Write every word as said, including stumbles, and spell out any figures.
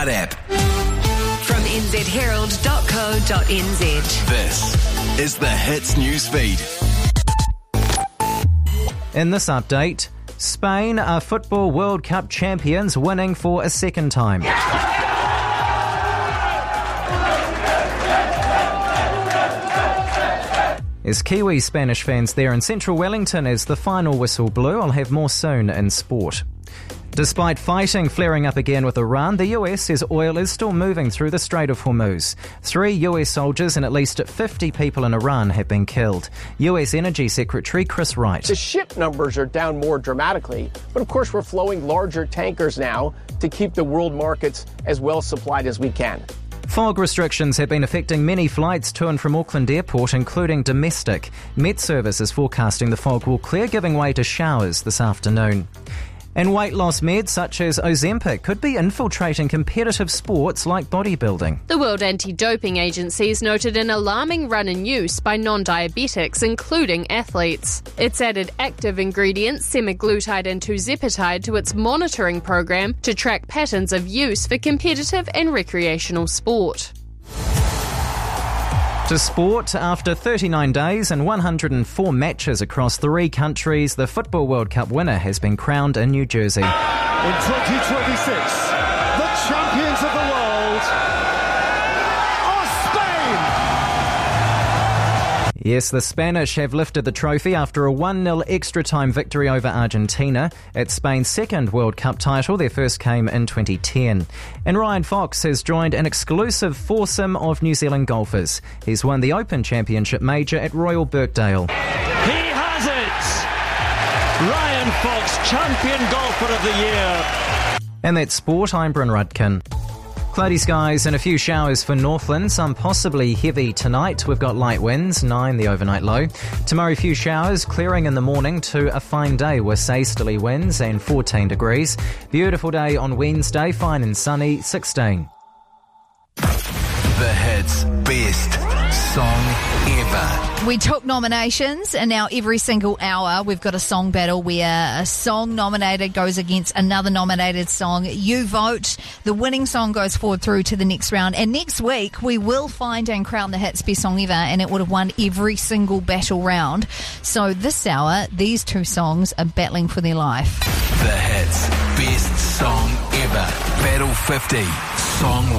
iHeart app. From n z herald dot co dot n z. This is the Hits News Feed. In this update, Spain are Football World Cup champions, winning for a second time. As Kiwi Spanish fans there in central Wellington as the final whistle blew. I'll have more soon in sport. Despite fighting flaring up again with Iran, the U S says oil is still moving through the Strait of Hormuz. Three U S soldiers and at least fifty people in Iran have been killed. U S Energy Secretary Chris Wright. The ship numbers are down more dramatically, but of course we're flowing larger tankers now to keep the world markets as well supplied as we can. Fog restrictions have been affecting many flights to and from Auckland Airport, including domestic. Met Service is forecasting the fog will clear, giving way to showers this afternoon. And weight loss meds such as Ozempic could be infiltrating competitive sports like bodybuilding. The World Anti-Doping Agency has noted an alarming run in use by non-diabetics, including athletes. It's added active ingredients, semaglutide and tirzepatide, to its monitoring program to track patterns of use for competitive and recreational sport. To sport, after thirty-nine days and one hundred four matches across three countries, the Football World Cup winner has been crowned in New Jersey. In twenty twenty-six, the champions of the world are Spain! Yes, the Spanish have lifted the trophy after a one nil extra-time victory over Argentina. It's Spain's second World Cup title. Their first came in twenty ten. And Ryan Fox has joined an exclusive foursome of New Zealand golfers. He's won the Open Championship Major at Royal Birkdale. He has it! Ryan Fox, champion golfer of the year. And that's sport. I'm Bryn Rudkin. Cloudy skies and a few showers for Northland, some possibly heavy tonight. We've got light winds, nine the overnight low. Tomorrow, a few showers, clearing in the morning to a fine day with easterly winds and fourteen degrees. Beautiful day on Wednesday, fine and sunny, sixteen. The Hits Best Song Ever. We took nominations, and now every single hour we've got a song battle where a song nominated goes against another nominated song. You vote. The winning song goes forward through to the next round. And next week we will find and crown the Hits Best Song Ever, and it would have won every single battle round. So this hour, these two songs are battling for their life. The Hits Best Song Ever. Battle fifty. Song